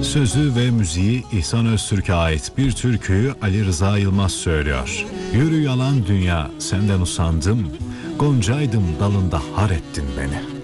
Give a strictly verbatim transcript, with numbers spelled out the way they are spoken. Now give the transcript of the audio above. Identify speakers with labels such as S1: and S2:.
S1: Sözü ve müziği İhsan Öztürk'e ait bir türküyü Ali Rıza Yılmaz söylüyor. Yürü yalan dünya, senden usandım, goncaydım dalında har ettin beni.